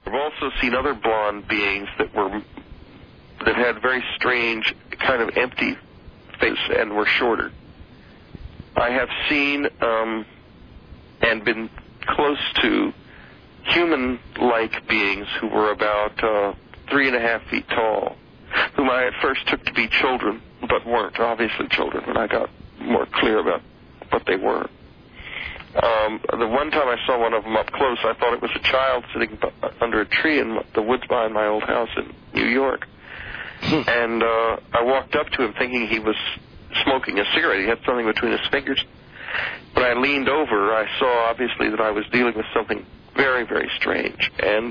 I've also seen other blonde beings that had very strange, kind of empty face and were shorter. I have seen and been close to human-like beings who were about 3.5 feet tall, whom I at first took to be children, but weren't obviously children when I got more clear about what they were. The one time I saw one of them up close, I thought it was a child sitting under a tree in the woods behind my old house in New York. And I walked up to him thinking he was smoking a cigarette. He had something between his fingers. When I leaned over, I saw obviously that I was dealing with something very, very strange. And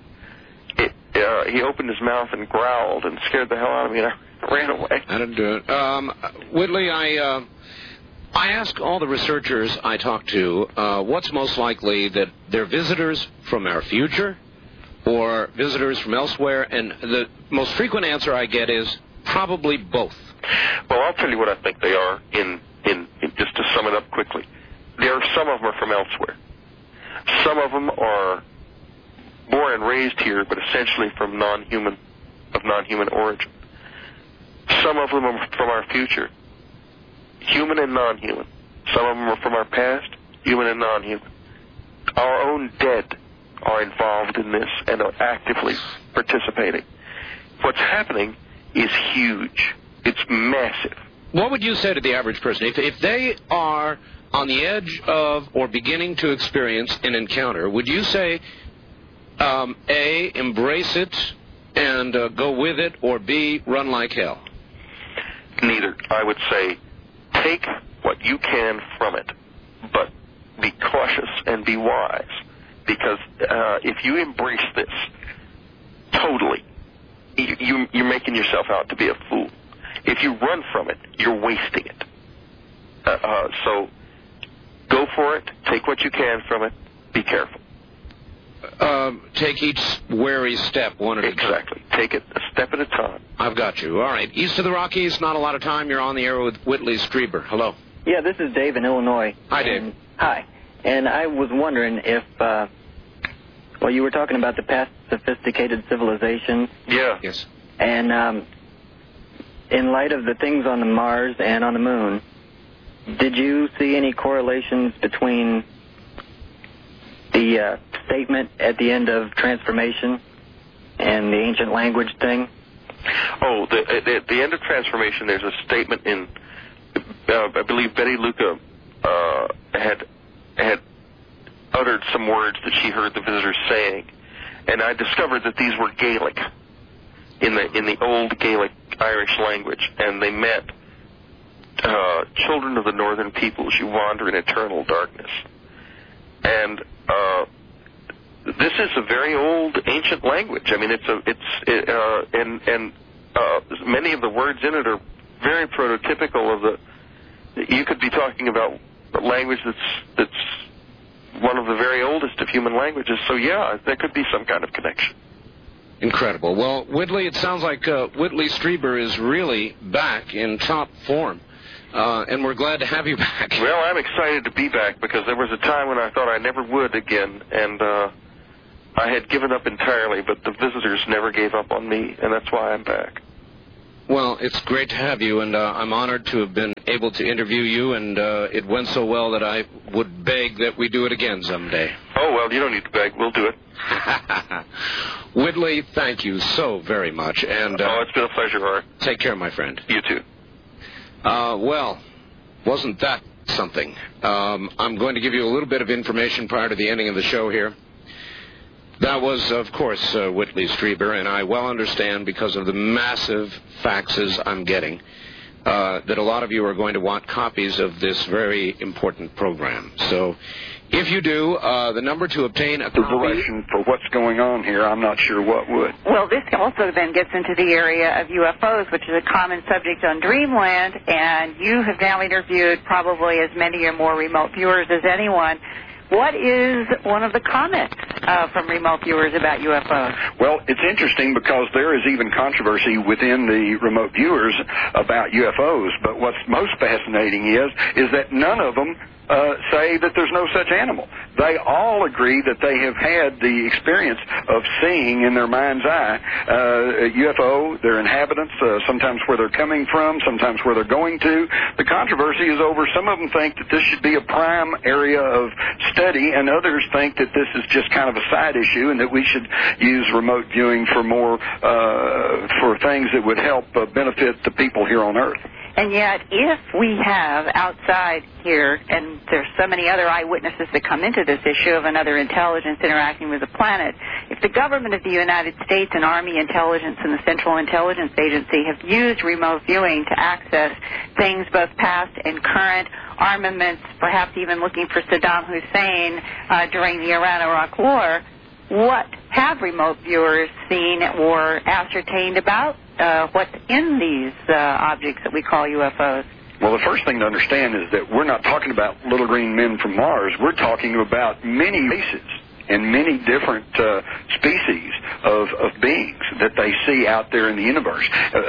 he opened his mouth and growled and scared the hell out of me, and I ran away. I didn't do it. Whitley, I ask all the researchers I talk to what's most likely, that they're visitors from our future or visitors from elsewhere, and the most frequent answer I get is probably both. Well, I'll tell you what I think they are, in just to sum it up quickly. Some of them are from elsewhere. Some of them are born and raised here, but essentially from non-human origin. Some of them are from our future, human and non-human. Some of them are from our past, human and non-human. Our own dead are involved in this and are actively participating. What's happening is huge. It's massive. What would you say to the average person? If they are on the edge of or beginning to experience an encounter, would you say, A, embrace it and go with it, or B, run like hell? Neither. I would say take what you can from it, but be cautious and be wise, because if you embrace this totally, you're making yourself out to be a fool. If you run from it, you're wasting it. So go for it. Take what you can from it. Be careful. Take each wary step one at a time. Exactly. Take it a step at a time. I've got you. All right. East of the Rockies, not a lot of time. You're on the air with Whitley Strieber. Hello. Yeah, this is Dave in Illinois. Hi, Dave. Hi. And I was wondering if, you were talking about the past sophisticated civilizations. Yeah. Yes. And in light of the things on the Mars and on the Moon, did you see any correlations between the statement at the end of Transformation and the ancient language thing? Oh, at the end of Transformation, there's a statement in, I believe Betty Luca had uttered some words that she heard the visitors saying, and I discovered that these were Gaelic, in the old Gaelic Irish language, and they meant children of the northern peoples, you wander in eternal darkness. And this is a very old, ancient language. I mean, many of the words in it are very prototypical of you could be talking about a language that's one of the very oldest of human languages. So yeah, there could be some kind of connection. Incredible. Well, Whitley, it sounds like Whitley Strieber is really back in top form, and we're glad to have you back. Well, I'm excited to be back because there was a time when I thought I never would again, and I had given up entirely, but the visitors never gave up on me, and that's why I'm back. Well, it's great to have you, and I'm honored to have been able to interview you, and it went so well that I would beg that we do it again someday. Oh, well, you don't need to beg. We'll do it. Whitley, thank you so very much. And it's been a pleasure, Art. Take care, my friend. You too. Well, wasn't that something? I'm going to give you a little bit of information prior to the ending of the show here. That was, of course, Whitley Strieber, and I well understand, because of the massive faxes I'm getting, that a lot of you are going to want copies of this very important program. So if you do, the number to obtain a copy... for what's going on here, I'm not sure what would. Well, this also then gets into the area of UFOs, which is a common subject on Dreamland, and you have now interviewed probably as many or more remote viewers as anyone. What is one of the comments from remote viewers about UFOs? Well, it's interesting because there is even controversy within the remote viewers about UFOs, but what's most fascinating is that none of them say that there's no such animal. They all agree that they have had the experience of seeing in their mind's eye UFO, their inhabitants, sometimes where they're coming from, sometimes where they're going to. The controversy is over. Some of them think that this should be a prime area of study, and others think that this is just kind of a side issue and that we should use remote viewing for more for things that would help benefit the people here on Earth. And yet, if we have outside here, and there's so many other eyewitnesses that come into this issue of another intelligence interacting with the planet, if the government of the United States and Army intelligence and the Central Intelligence Agency have used remote viewing to access things both past and current, armaments, perhaps even looking for Saddam Hussein during the Iran-Iraq War, what have remote viewers seen or ascertained about what's in these objects that we call UFOs? Well, the first thing to understand is that we're not talking about little green men from Mars. We're talking about many races and many different species of beings that they see out there in the universe,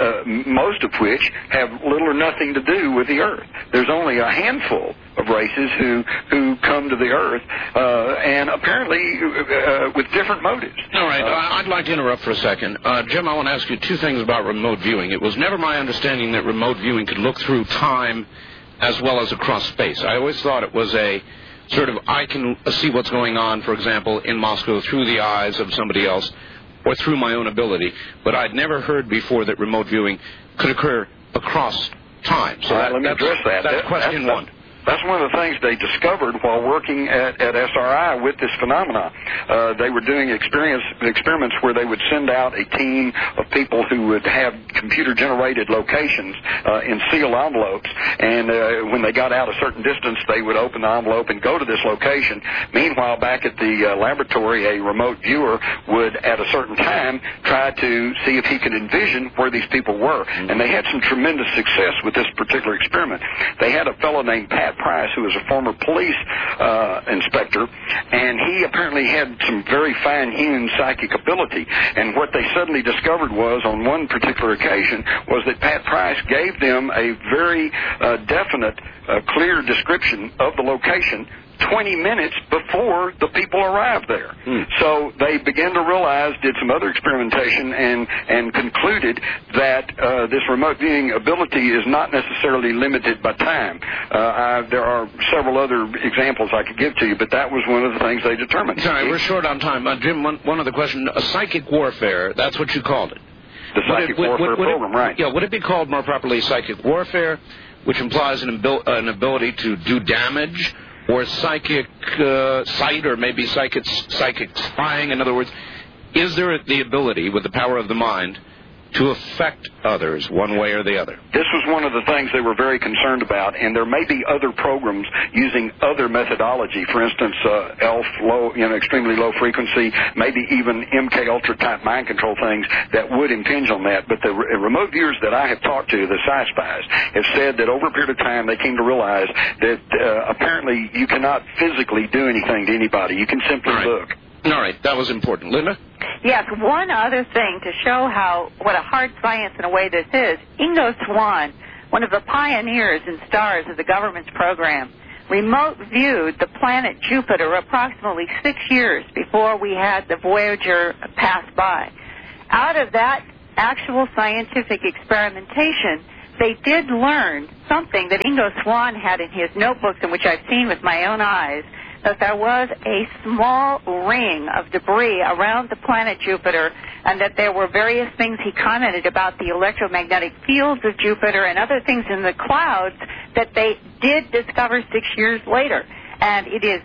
most of which have little or nothing to do with the Earth. There's only a handful of races who come to the Earth, and apparently with different motives. All right, I'd like to interrupt for a second. Jim, I want to ask you two things about remote viewing. It was never my understanding that remote viewing could look through time as well as across space. I always thought it was a sort of, I can see what's going on, for example, in Moscow through the eyes of somebody else or through my own ability, but I'd never heard before that remote viewing could occur across time. So let me address that. That's question one. That's one of the things they discovered while working at SRI with this phenomenon. They were doing experiments where they would send out a team of people who would have computer-generated locations in sealed envelopes, and when they got out a certain distance, they would open the envelope and go to this location. Meanwhile, back at the laboratory, a remote viewer would, at a certain time, try to see if he could envision where these people were. And they had some tremendous success with this particular experiment. They had a fellow named Pat Price, who was a former police inspector, and he apparently had some very fine-hewn psychic ability. And what they suddenly discovered was, on one particular occasion, was that Pat Price gave them a very definite, clear description of the location 20 minutes before the people arrived there. So they began to realize, did some other experimentation, and concluded that this remote viewing ability is not necessarily limited by time. There are several other examples I could give to you, but that was one of the things they determined. Sorry, we're short on time. Jim, one other question. Psychic warfare, that's what you called it. The psychic warfare program, right. Yeah, would it be called more properly psychic warfare, which implies an ability to do damage, or psychic sight, or maybe psychic spying? In other words, is there the ability, with the power of the mind, to affect others one way or the other? This was one of the things they were very concerned about, and there may be other programs using other methodology. For instance, ELF, extremely low frequency, maybe even MK Ultra type mind control things that would impinge on that. But the remote viewers that I have talked to, the Sci-Spies, have said that over a period of time they came to realize that apparently you cannot physically do anything to anybody. You can simply look. All right, that was important. Linda? Yes, one other thing to show what a hard science in a way this is. Ingo Swann, one of the pioneers and stars of the government's program, remote viewed the planet Jupiter approximately 6 years before we had the Voyager pass by. Out of that actual scientific experimentation, they did learn something that Ingo Swann had in his notebooks, and which I've seen with my own eyes, that there was a small ring of debris around the planet Jupiter, and that there were various things he commented about the electromagnetic fields of Jupiter and other things in the clouds that they did discover 6 years later. And it is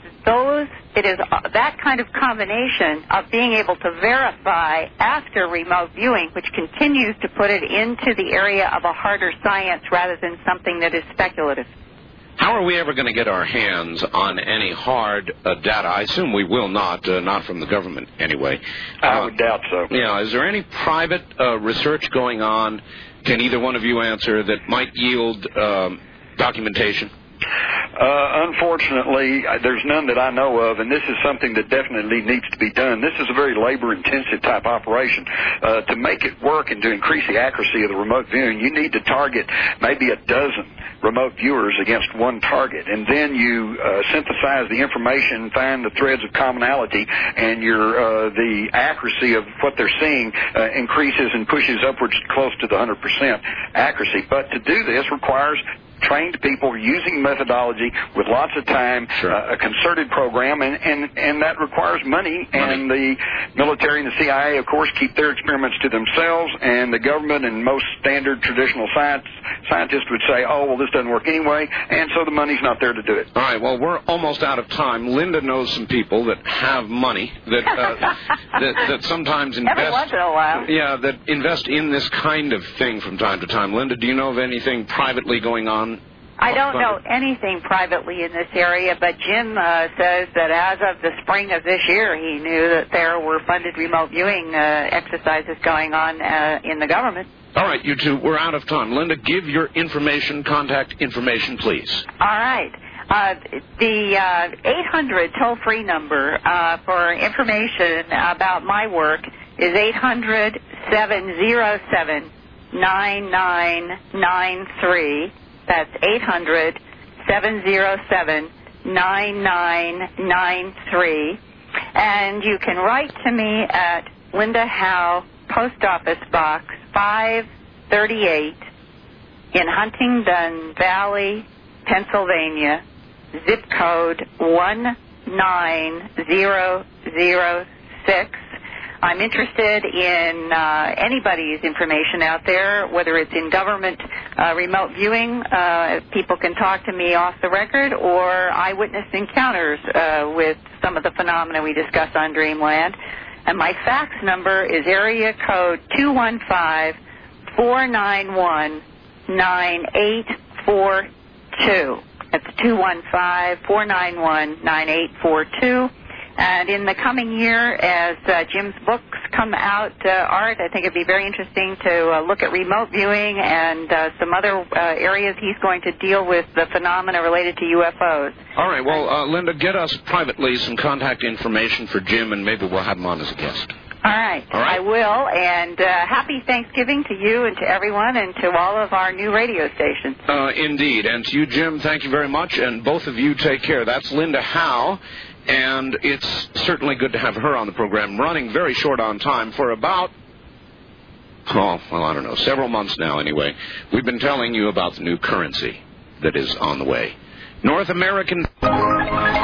that kind of combination of being able to verify after remote viewing, which continues to put it into the area of a harder science rather than something that is speculative. How are we ever going to get our hands on any hard data? I assume we will not from the government anyway. I would doubt so. Yeah, is there any private research going on, can either one of you answer, that might yield documentation? Unfortunately, there's none that I know of, and this is something that definitely needs to be done. This is a very labor-intensive type operation. To make it work and to increase the accuracy of the remote viewing, you need to target maybe a dozen remote viewers against one target, and then you synthesize the information, find the threads of commonality, and the accuracy of what they're seeing increases and pushes upwards close to the 100% accuracy. But to do this requires trained people using methodology with lots of time, a concerted program, and that requires money. And the military and the CIA, of course, keep their experiments to themselves, and the government and most standard traditional scientists would say, oh, well, this doesn't work anyway, and so the money's not there to do it. All right, well, we're almost out of time. Linda knows some people that have money that sometimes invest. Every once in a while. Yeah, that invest in this kind of thing from time to time. Linda, do you know of anything privately going on? I don't know anything privately in this area, but Jim says that as of the spring of this year, he knew that there were funded remote viewing exercises going on in the government. All right, you two, we're out of time. Linda, give your contact information, please. All right. The 800 toll-free number for information about my work is 800-707-9993. That's 800-707-9993. And you can write to me at Linda Howe, Post Office Box 538 in Huntingdon Valley, Pennsylvania, zip code 19006. I'm interested in anybody's information out there, whether it's in government remote viewing. People can talk to me off the record, or eyewitness encounters with some of the phenomena we discuss on Dreamland. And my fax number is area code 215-491-9842. That's 215-491-9842. And in the coming year, as Jim's books come out, Art, I think it'd be very interesting to look at remote viewing and some other areas he's going to deal with the phenomena related to UFOs. All right. Well, Linda, get us privately some contact information for Jim, and maybe we'll have him on as a guest. All right. I will. And happy Thanksgiving to you and to everyone and to all of our new radio stations. Indeed. And to you, Jim, thank you very much. And both of you take care. That's Linda Howe. And it's certainly good to have her on the program, running very short on time for about, several months now anyway. We've been telling you about the new currency that is on the way. North American...